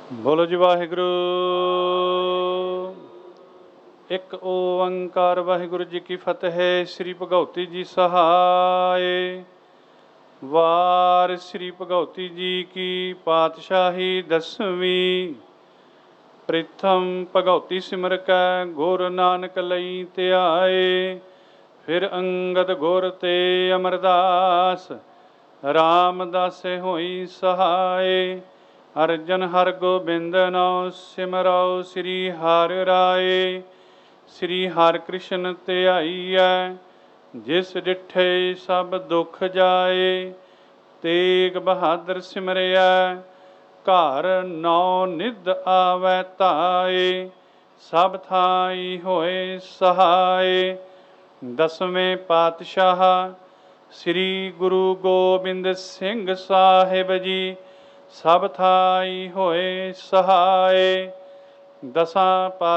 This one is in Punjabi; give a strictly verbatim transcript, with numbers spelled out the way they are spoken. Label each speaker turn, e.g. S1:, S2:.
S1: ਬੋਲੋ ਜੀ ਵਾਹਿਗੁਰੂ। ਇੱਕ ਓੰਕਾਰ ਵਾਹਿਗੁਰੂ ਜੀ ਕੀ ਫਤਿਹ। ਸ੍ਰੀ ਭਗਉਤੀ ਜੀ ਸਹਾਏ। ਵਾਰ ਸ੍ਰੀ ਭਗਉਤੀ ਜੀ ਕੀ ਪਾਤਸ਼ਾਹੀ ਦਸਵੀਂ। ਪ੍ਰੀਥਮ ਭਗਉਤੀ ਸਿਮਰ ਕੈ ਗੁਰ ਨਾਨਕ ਲਈ ਧਿਆਏ। ਫਿਰ ਅੰਗਦ ਗੁਰ ਤੇ ਅਮਰਦਾਸ ਰਾਮਦਾਸੇ ਹੋਈ ਸਹਾਏ। ਅਰਜਨ ਹਰ ਗੋਬਿੰਦ ਨਉ ਸਿਮਰਉ ਸ੍ਰੀ ਹਰਿ ਰਾਏ। ਸ੍ਰੀ ਹਰਿ ਕ੍ਰਿਸ਼ਨ ਧਿਆਈਐ ਜਿਸ ਡਿਠੇ ਸਭ ਦੁਖ ਜਾਏ। ਤੇਗ ਬਹਾਦਰ ਸਿਮਰਿਐ ਘਰ ਨੌ ਨਿਧ ਆਵੈ ਧਾਏ। ਸਭ ਥਾਈ ਹੋਏ ਸਹਾਏ। ਦਸਵੇਂ ਪਾਤਸ਼ਾਹ ਸ੍ਰੀ ਗੁਰੂ ਗੋਬਿੰਦ ਸਿੰਘ ਸਾਹਿਬ ਜੀ ਸਭ ਥਾਈ ਹੋਏ ਸਹਾਏ। ਦਸਾਂ ਪਾ